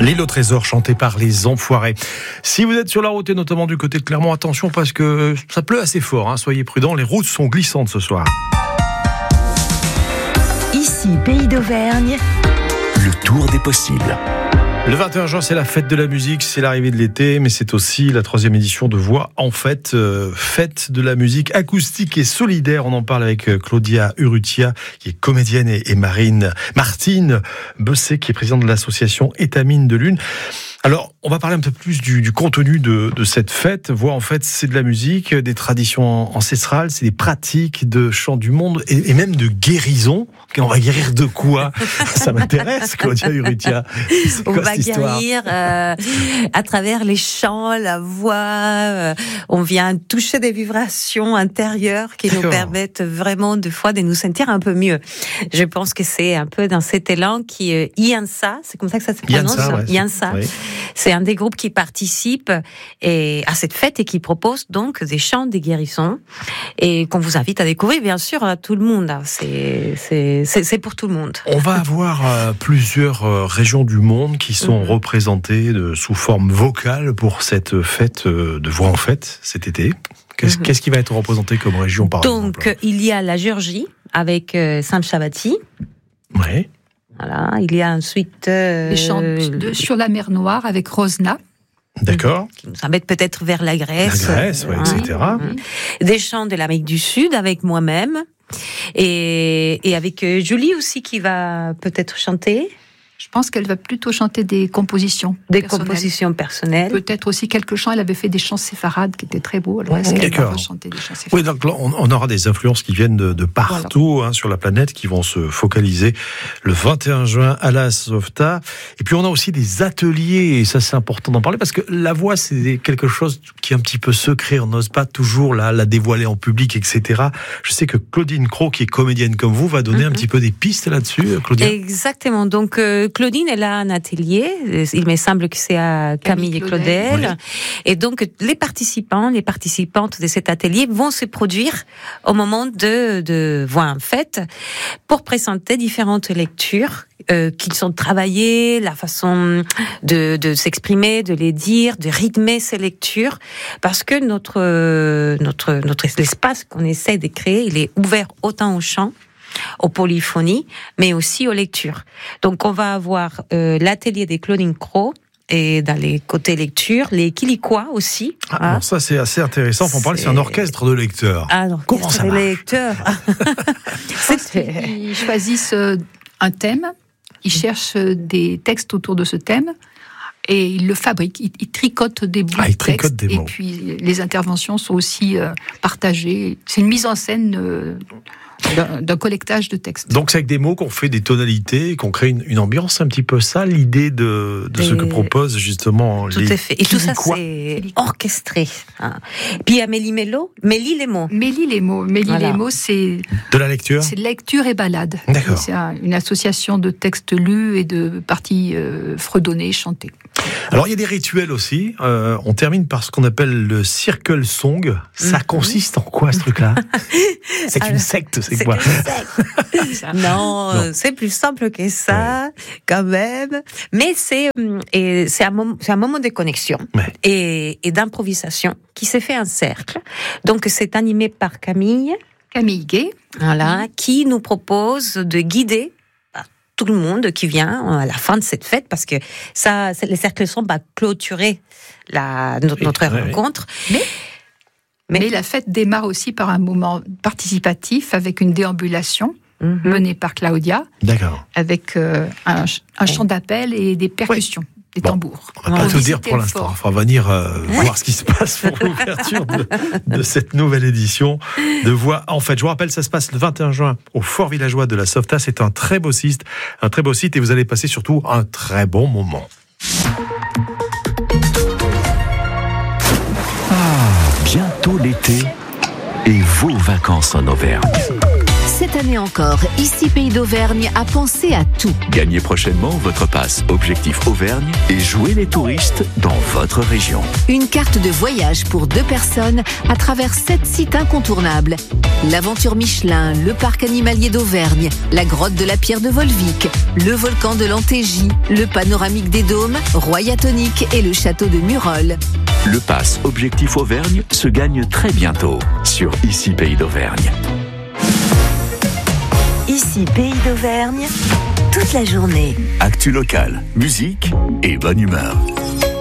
L'île au trésor chantée par les Enfoirés. Si vous êtes sur la route et notamment du côté de Clermont, attention parce que ça pleut assez fort, hein. Soyez prudents, les routes sont glissantes ce soir. Ici, Pays d'Auvergne. Le tour des possibles. Le 21 juin, c'est la fête de la musique, c'est l'arrivée de l'été, mais c'est aussi la 3e édition de Voix en Fête, fête de la musique acoustique et solidaire. On en parle avec Claudia Urrutia, qui est comédienne, et Martine Besset, qui est présidente de l'association Étamine de Lune. Alors, on va parler un peu plus du contenu de cette fête. Voix en Fête, c'est de la musique, des traditions ancestrales, c'est des pratiques de chant du monde et même de guérison. On va guérir de quoi? Ça m'intéresse, Claudia Urrutia. On va guérir à travers les chants, la voix. On vient toucher des vibrations intérieures qui nous permettent vraiment de nous sentir un peu mieux. Je pense que c'est un peu dans cet élan qui Iansa, c'est comme ça que ça se prononce. Iansa. Oui. C'est un des groupes qui participe à cette fête et qui propose donc des chants de guérison et qu'on vous invite à découvrir, bien sûr, à tout le monde. C'est pour tout le monde. On va avoir plusieurs régions du monde qui sont représentées sous forme vocale pour cette fête de Voix en Fête cet été. Qu'est-ce qui va être représenté comme région par exemple? Donc, il y a la Géorgie avec Sam Shabati. Oui. Voilà, il y a ensuite les chants sur la mer Noire avec Rosna. D'accord. Qui nous embête peut-être vers la Grèce. La Grèce, oui, etc. Des chants de l'Amérique du Sud avec moi-même. Et avec Julie aussi qui va peut-être chanter. Je pense qu'elle va plutôt chanter des compositions personnelles. Peut-être aussi quelques chants. Elle avait fait des chants séfarades qui étaient très beaux. Alors est-ce qu'elle va chanter des chants séfarades? Oui, donc là, on aura des influences qui viennent de partout sur la planète, qui vont se focaliser le 21 juin à la Softa. Et puis on a aussi des ateliers, et ça c'est important d'en parler, parce que la voix c'est quelque chose qui est un petit peu secret, on n'ose pas toujours la dévoiler en public, etc. Je sais que Claudine Cros, qui est comédienne comme vous, va donner un petit peu des pistes là-desses, Claudine. Exactement, donc Claudine, elle a un atelier, il me semble que c'est à Camille et Claudel. Oui. Et donc, les participantes de cet atelier vont se produire au moment de Voix en Fête pour présenter différentes lectures qu'ils sont travaillées, la façon de s'exprimer, de les dire, de rythmer ces lectures, parce que l'espace qu'on essaie de créer, il est ouvert autant au chant, aux polyphonies, mais aussi aux lectures. Donc, on va avoir l'atelier des Claudine Cros, et dans les côtés lecture, les Quiliquois aussi. Alors ça, c'est assez intéressant. On parle, c'est un orchestre de lecteurs. Comment ça marche? Lecteurs. Ils choisissent un thème, ils cherchent des textes autour de ce thème, et ils le fabriquent. Ils tricotent des bouts de texte. Et puis, les interventions sont aussi partagées. C'est une mise en scène d'un collectage de textes. Donc c'est avec des mots qu'on fait des tonalités, qu'on crée une ambiance, un petit peu ça, l'idée de ce que proposent justement tout les... à fait. Et tout ça c'est orchestré. Puis il y a Mélie Lémo. Mélie Lémo, c'est... De la lecture? C'est lecture et balade. D'accord. C'est une association de textes lus et de parties fredonnées, chantées. Alors il y a des rituels aussi. On termine par ce qu'on appelle le circle song. Ça consiste en quoi ce truc-là? C'est une secte, c'est quoi? Non, c'est plus simple que ça, quand même. Mais c'est un moment de connexion et d'improvisation qui s'est fait en cercle. Donc c'est animé par Camille Gay, qui nous propose de guider tout le monde qui vient à la fin de cette fête, parce que les cercles sont clôturer notre rencontre. Mais la fête démarre aussi par un moment participatif avec une déambulation menée par Claudia, avec un chant d'appel et des percussions. Des tambours. On ne va pas tout dire pour l'instant. Il faut venir voir ce qui se passe pour l'ouverture de cette nouvelle édition de Voix en Fête. Je vous rappelle, ça se passe le 21 juin au Fort Villageois de la Softa. C'est un très beau site, et vous allez passer surtout un très bon moment. Bientôt l'été et vos vacances en Auvergne. Cette année encore, ici Pays d'Auvergne a pensé à tout. Gagnez prochainement votre passe Objectif Auvergne et jouez les touristes dans votre région. Une carte de voyage pour 2 personnes à travers 7 sites incontournables. L'aventure Michelin, le parc animalier d'Auvergne, la grotte de la Pierre de Volvic, le volcan de l'Antégie, le panoramique des Dômes, Royatonique et le château de Murol. Le pass Objectif Auvergne se gagne très bientôt sur Ici Pays d'Auvergne. Ici Pays d'Auvergne, toute la journée. Actu locale, musique et bonne humeur.